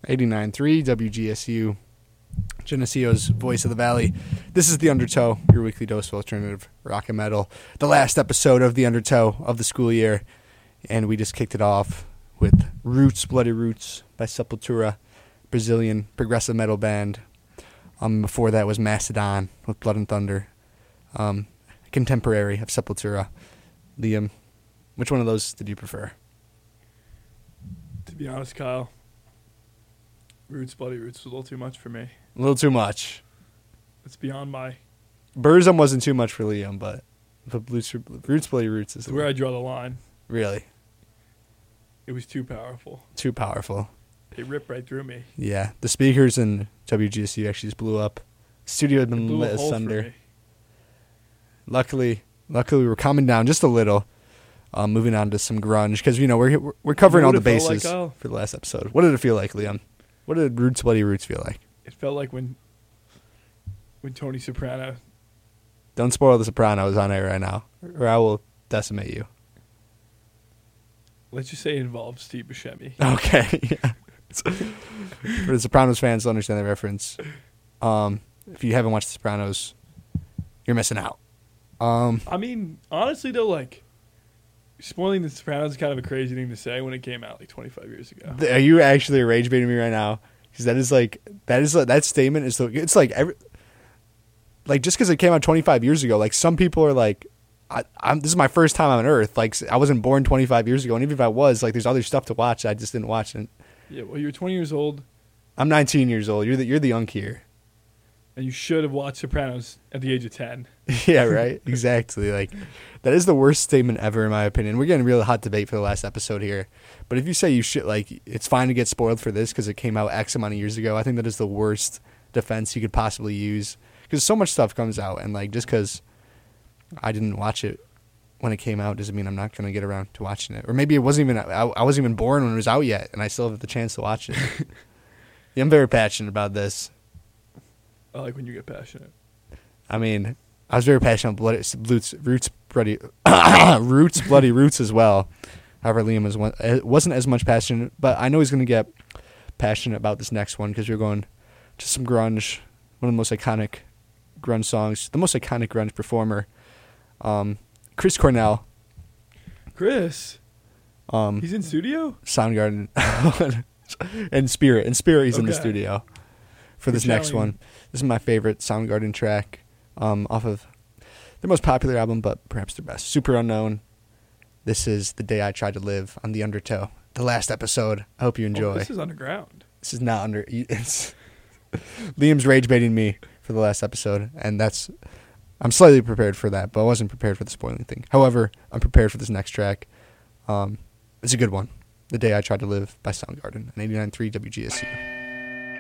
89.3 WGSU, Geneseo's Voice of the Valley. This is The Undertow, your weekly dose of alternative rock and metal. The last episode of The Undertow of the school year, and we just kicked it off with Roots, Bloody Roots by Sepultura, Brazilian progressive metal band. Before that was Mastodon with Blood and Thunder, contemporary of Sepultura. Liam, which one of those did you prefer? To be honest, Kyle, Roots, Bloody Roots was a little too much for me. A little too much. It's beyond my... Burzum wasn't too much for Liam, but Roots, Bloody Roots is where I draw the line. Really? It was too powerful. Too powerful. It ripped right through me. Yeah, the speakers in WGSU actually just blew up. The studio had been lit asunder. Luckily we were calming down just a little. Moving on to some grunge because we're covering all the bases for the last episode. What did it feel like, Liam? What did Roots, Bloody Roots feel like? It felt like when Tony Soprano. Don't spoil The Sopranos on air right now, or I will decimate you. Let's just say it involves Steve Buscemi. Okay, yeah. For the Sopranos fans to understand the reference, if you haven't watched The Sopranos, you're missing out. I mean, honestly though, like, spoiling The Sopranos is kind of a crazy thing to say when it came out like 25 years ago. Are you actually rage baiting me right now? Because that statement is it's like just because it came out 25 years ago, like some people are like, this is my first time on Earth. Like I wasn't born 25 years ago, and even if I was, like there's other stuff to watch. I just didn't watch it. Yeah, well, you're 20 years old. I'm 19 years old. You're the young here. And you should have watched Sopranos at the age of 10. Yeah, right. Exactly. Like that is the worst statement ever, in my opinion. We're getting a really hot debate for the last episode here. But if you say you should, like, it's fine to get spoiled for this because it came out X amount of years ago, I think that is the worst defense you could possibly use. Because so much stuff comes out, and like just because I didn't watch it when it came out doesn't mean I'm not going to get around to watching it. Or maybe it wasn't even I wasn't even born when it was out yet, and I still have the chance to watch it. Yeah, I'm very passionate about this. I like when you get passionate. I mean, I was very passionate about Roots, Bloody Roots as well. However, Liam wasn't as much passionate, but I know he's going to get passionate about this next one because we're going to some grunge, one of the most iconic grunge songs, the most iconic grunge performer, Chris Cornell. Chris? He's in studio? Soundgarden. and Spirit. He's in the studio for this next one. This is my favorite Soundgarden track off of their most popular album, but perhaps their best. Super Unknown. This is The Day I Tried to Live on The Undertow. The last episode. I hope you enjoy. This is underground. This is not under... It's Liam's rage baiting me for the last episode, and I'm slightly prepared for that, but I wasn't prepared for the spoiling thing. However, I'm prepared for this next track. It's a good one. The Day I Tried to Live by Soundgarden on 89.3 WGSU.